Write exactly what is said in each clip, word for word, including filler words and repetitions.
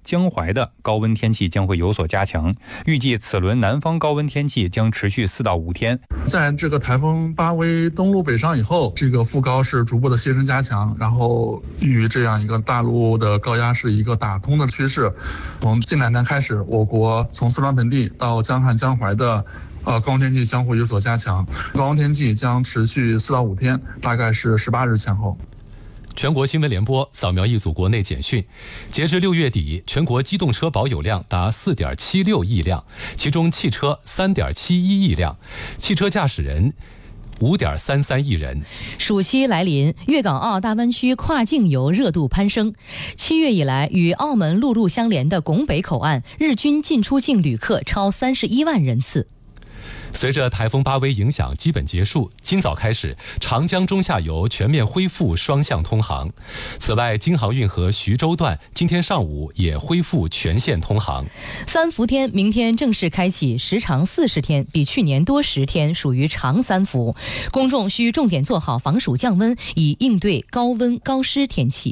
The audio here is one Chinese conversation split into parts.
江淮的高温天气将会有所加强，预计此轮南方高温天气将持续四到五天。 在这个台风巴威登陆北上以后，这个副高是逐步的形成加强，然后与这样一个大陆的高压是一个打通的趋势。从近两天开始，我国从四川盆地到江汉、江淮的呃高温天气将会有所加强，高温天气将持续四到五天，大概是十八日前后。 全国新闻联播扫描一组国内简讯，截至六月底，全国机动车保有量达 四点七六亿辆，其中汽车 三点七一亿辆，汽车驾驶人五点三三亿人。 暑期来临，粤港澳大湾区跨境游热度攀升。七月以来，与澳门陆路相连的拱北口岸日均进出境旅客超三十一万人次。 随着台风巴威影响基本结束，今早开始，长江中下游全面恢复双向通航。此外，京杭运河徐州段今天上午也恢复全线通航。 三伏天明天正式开启，时长四十天，比去年多十天，属于长三伏。公众需重点做好防暑降温，以应对高温高湿天气。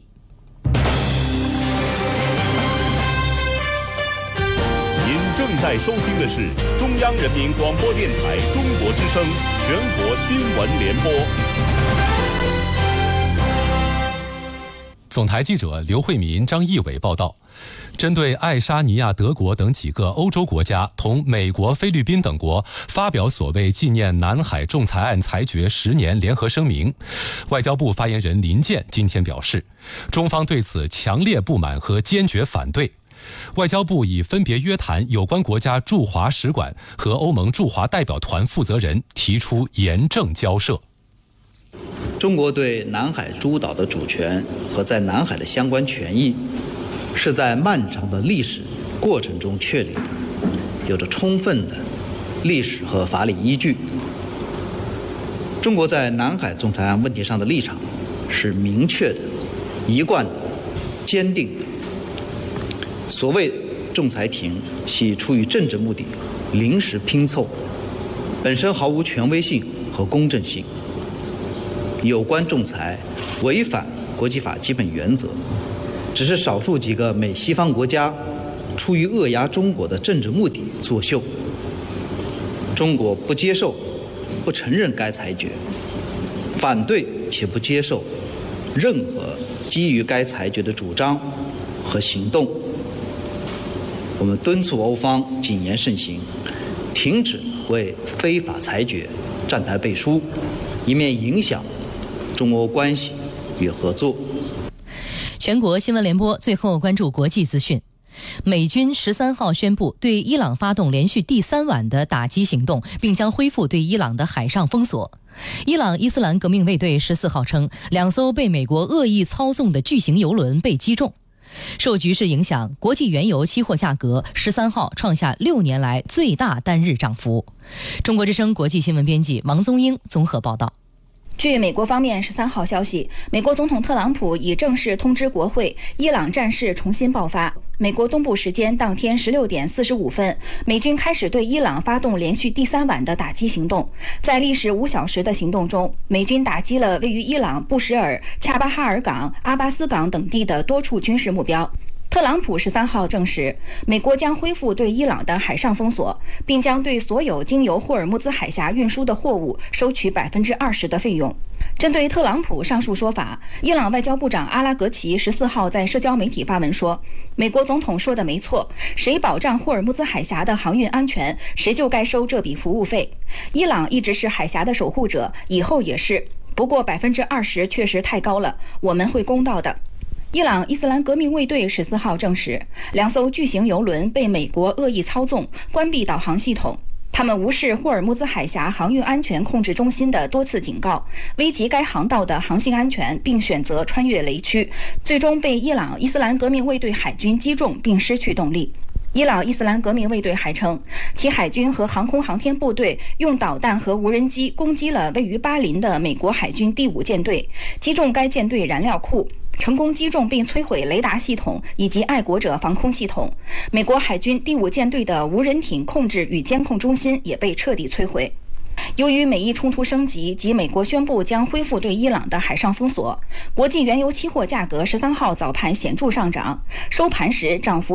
正在收听的是中央人民广播电台中国之声全国新闻联播。 总台记者刘慧民、张义伟报道，针对爱沙尼亚、德国等几个欧洲国家同美国、菲律宾等国发表所谓纪念南海仲裁案裁决十年联合声明，外交部发言人林健今天表示，中方对此强烈不满和坚决反对。外交部已分别约谈有关国家驻华使馆和欧盟驻华代表团负责人，提出严正交涉。 中国对南海诸岛的主权和在南海的相关权益，是在漫长的历史过程中确立的，有着充分的历史和法理依据。中国在南海仲裁案问题上的立场是明确的、一贯的、坚定的。所谓仲裁庭系出于政治目的临时拼凑，本身毫无权威性和公正性。有关仲裁违反国际法基本原则，只是少数几个美西方国家出于扼压中国的政治目的作秀。中国不接受、不承认该裁决，反对且不接受任何基于该裁决的主张和行动。我们敦促欧方谨言慎行，停止为非法裁决站台背书，以免影响中欧关系与合作。 全国新闻联播最后关注国际资讯。美军十三号宣布对伊朗发动连续第三晚的打击行动，并将恢复对伊朗的海上封锁。伊朗伊斯兰革命卫队十四号称，两艘被美国恶意操纵的巨型油轮被击中。受局势影响，国际原油期货价格十三号创下六年来最大单日涨幅。中国之声国际新闻编辑王宗英综合报道。 据美国方面十三号消息，美国总统特朗普已正式通知国会，伊朗战事重新爆发。美国东部时间当天十六点四十五分，美军开始对伊朗发动连续第三晚的打击行动。在历时五小时的行动中，美军打击了位于伊朗布什尔、恰巴哈尔港、阿巴斯港等地的多处军事目标。特朗普十三号证实，美国将恢复对伊朗的海上封锁，并将对所有经由霍尔木兹海峡运输的货物收取百分之二十的费用。针对特朗普上述说法，伊朗外交部长阿拉格齐十四号在社交媒体发文说，美国总统说的没错，谁保障霍尔木兹海峡的航运安全，谁就该收这笔服务费。伊朗一直是海峡的守护者，以后也是，不过百分之二十确实太高了，我们会公道的。伊朗伊斯兰革命卫队十四号证实，两艘巨型油轮被美国恶意操纵，关闭导航系统。他们无视霍尔木兹海峡航运安全控制中心的多次警告，危及该航道的航行安全，并选择穿越雷区，最终被伊朗伊斯兰革命卫队海军击中并失去动力。伊朗伊斯兰革命卫队还称，其海军和航空航天部队用导弹和无人机攻击了位于巴林的美国海军第五舰队，击中该舰队燃料库，成功击中并摧毁雷达系统以及爱国者防空系统。美国海军第五舰队的无人艇控制与监控中心也被彻底摧毁。由于美伊冲突升级及美国宣布将恢复对伊朗的海上封锁，国际原油期货价格十三号早盘显著上涨，收盘时涨幅